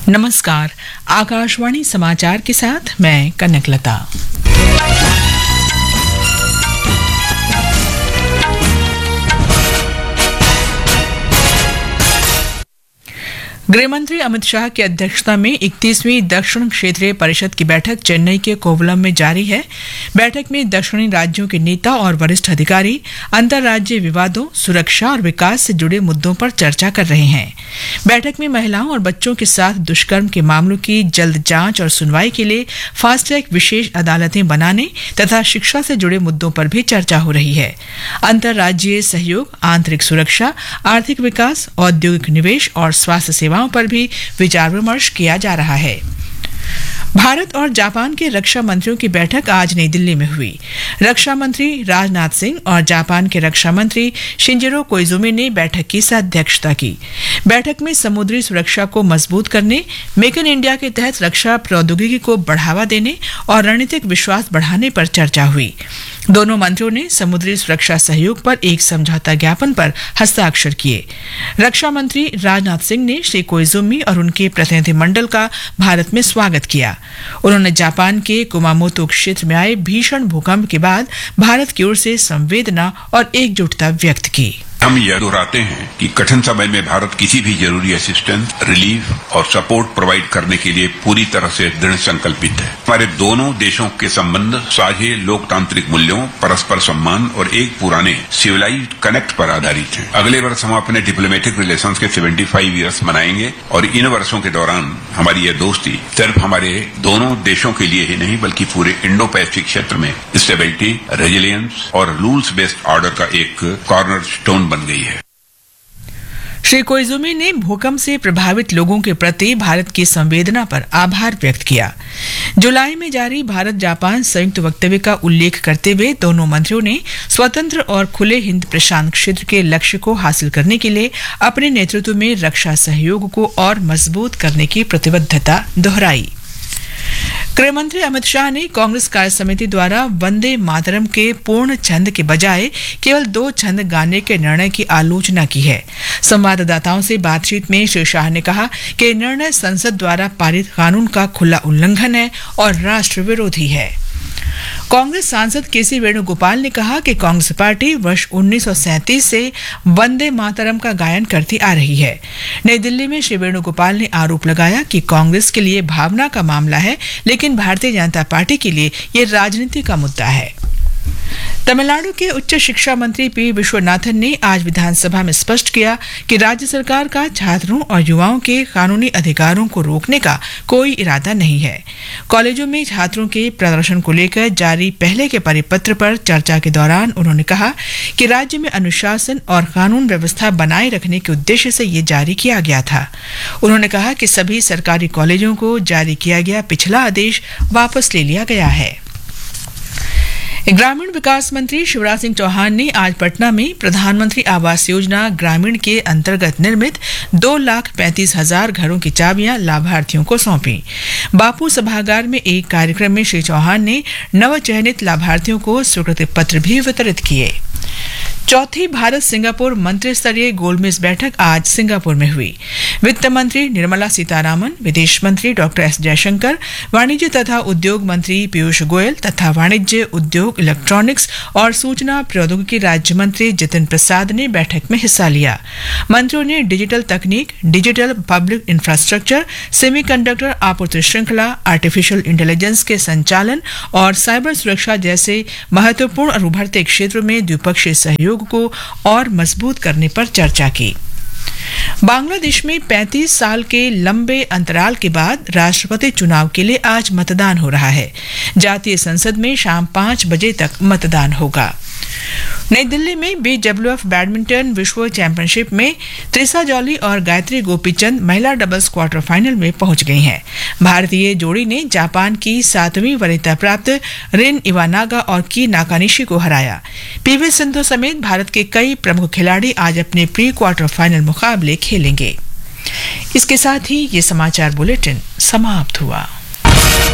नमस्कार, आकाशवाणी समाचार के साथ मैं कनकलता। गृहमंत्री अमित शाह की अध्यक्षता में 31वीं दक्षिण क्षेत्रीय परिषद की बैठक चेन्नई के कोवलम में जारी है। बैठक में दक्षिणी राज्यों के नेता और वरिष्ठ अधिकारी अंतर्राज्यीय विवादों, सुरक्षा और विकास से जुड़े मुद्दों पर चर्चा कर रहे हैं। बैठक में महिलाओं और बच्चों के साथ दुष्कर्म के मामलों की जल्द जांच और सुनवाई के लिए फास्ट ट्रैक विशेष अदालतें बनाने तथा शिक्षा से जुड़े मुद्दों पर भी चर्चा हो रही है। अंतर्राज्यीय सहयोग, आंतरिक सुरक्षा, आर्थिक विकास, औद्योगिक निवेश और स्वास्थ्य सेवाओं पर भी विचार विमर्श किया जा रहा है। भारत और जापान के रक्षा मंत्रियों की बैठक आज नई दिल्ली में हुई। रक्षा मंत्री राजनाथ सिंह और जापान के रक्षा मंत्री शिंजिरो कोइजुमी ने बैठक की अध्यक्षता की। बैठक में समुद्री सुरक्षा को मजबूत करने, मेक इन इंडिया के तहत रक्षा प्रौद्योगिकी को बढ़ावा देने और रणनीतिक विश्वास बढ़ाने पर चर्चा हुई। दोनों मंत्रियों ने समुद्री सुरक्षा सहयोग पर एक समझौता ज्ञापन पर हस्ताक्षर किए। रक्षा मंत्री राजनाथ सिंह ने श्री कोइजुमी और उनके प्रतिनिधिमंडल का भारत में स्वागत किया। उन्होंने जापान के कुमामोतो क्षेत्र में आए भीषण भूकंप के बाद भारत की ओर से संवेदना और एकजुटता व्यक्त की। हम यह दोहराते हैं कि कठिन समय में भारत किसी भी जरूरी असिस्टेंस, रिलीफ और सपोर्ट प्रोवाइड करने के लिए पूरी तरह से दृढ़ संकल्पित है। हमारे दोनों देशों के संबंध साझे लोकतांत्रिक मूल्यों, परस्पर सम्मान और एक पुराने सिविलाइज्ड कनेक्ट पर आधारित हैं। अगले वर्ष हम अपने डिप्लोमेटिक रिलेशंस के 75 ईयर्स मनाएंगे और इन वर्षों के दौरान हमारी यह दोस्ती सिर्फ हमारे दोनों देशों के लिए ही नहीं बल्कि पूरे इंडो पैसिफिक क्षेत्र में स्टेबिलिटी, रेजिलियंस और रूल्स बेस्ड ऑर्डर का एक कॉर्नर स्टोन बन गई है। श्री कोइजुमी ने भूकंप से प्रभावित लोगों के प्रति भारत की संवेदना पर आभार व्यक्त किया। जुलाई में जारी भारत जापान संयुक्त वक्तव्य का उल्लेख करते हुए दोनों मंत्रियों ने स्वतंत्र और खुले हिंद प्रशांत क्षेत्र के लक्ष्य को हासिल करने के लिए अपने नेतृत्व में रक्षा सहयोग को और मजबूत करने की प्रतिबद्धता दोहराई। गृहमंत्री अमित शाह ने कांग्रेस कार्य समिति द्वारा वंदे मातरम के पूर्ण छंद के बजाय केवल 2 छंद गाने के निर्णय की आलोचना की है। संवाददाताओं से बातचीत में श्री शाह ने कहा कि निर्णय संसद द्वारा पारित कानून का खुला उल्लंघन है और राष्ट्र विरोधी है। कांग्रेस सांसद केसी वेणुगोपाल ने कहा कि कांग्रेस पार्टी वर्ष 1937 से वंदे मातरम का गायन करती आ रही है। नई दिल्ली में श्री वेणुगोपाल ने आरोप लगाया कि कांग्रेस के लिए भावना का मामला है, लेकिन भारतीय जनता पार्टी के लिए ये राजनीति का मुद्दा है। तमिलनाडु के उच्च शिक्षा मंत्री पी विश्वनाथन ने आज विधानसभा में स्पष्ट किया कि राज्य सरकार का छात्रों और युवाओं के कानूनी अधिकारों को रोकने का कोई इरादा नहीं है। कॉलेजों में छात्रों के प्रदर्शन को लेकर जारी पहले के परिपत्र पर चर्चा के दौरान उन्होंने कहा कि राज्य में अनुशासन और कानून व्यवस्था बनाए रखने के उद्देश्य से ये जारी किया गया था। उन्होंने कहा कि सभी सरकारी कॉलेजों को जारी किया गया पिछला आदेश वापस ले लिया गया है। ग्रामीण विकास मंत्री शिवराज सिंह चौहान ने आज पटना में प्रधानमंत्री आवास योजना ग्रामीण के अंतर्गत निर्मित 2,35,000 घरों की चाबियां लाभार्थियों को सौंपी। बापू सभागार में एक कार्यक्रम में श्री चौहान ने नवचयनित लाभार्थियों को स्वीकृति पत्र भी वितरित किए। चौथी भारत सिंगापुर मंत्री स्तरीय गोलमेज बैठक आज सिंगापुर में हुई। वित्त मंत्री निर्मला सीतारामन, विदेश मंत्री डॉक्टर एस जयशंकर, वाणिज्य तथा उद्योग मंत्री पीयूष गोयल तथा वाणिज्य, उद्योग, इलेक्ट्रॉनिक्स और सूचना प्रौद्योगिकी राज्य मंत्री जितिन प्रसाद ने बैठक में हिस्सा लिया। मंत्रियों ने डिजिटल तकनीक, डिजिटल पब्लिक इंफ्रास्ट्रक्चर, सेमीकंडक्टर आपूर्ति श्रृंखला, आर्टिफिशियल इंटेलिजेंस के संचालन और साइबर सुरक्षा जैसे महत्वपूर्ण और उभरते क्षेत्रों में द्विपक्षीय सहयोग को और मजबूत करने पर चर्चा की। बांग्लादेश में 35 साल के लंबे अंतराल के बाद राष्ट्रपति चुनाव के लिए आज मतदान हो रहा है। जातीय संसद में शाम 5 बजे तक मतदान होगा। नई दिल्ली में BWF बैडमिंटन विश्व चैंपियनशिप में त्रिसा जॉली और गायत्री गोपीचंद महिला डबल्स क्वार्टर फाइनल में पहुंच गई हैं। भारतीय जोड़ी ने जापान की 7वीं वरीयता प्राप्त रिन इवानागा और की नाकानिशी को हराया। PV सिंधु समेत भारत के कई प्रमुख खिलाड़ी आज अपने प्री क्वार्टर फाइनल मुकाबले खेलेंगे। इसके साथ ही ये समाचार बुलेटिन समाप्त हुआ।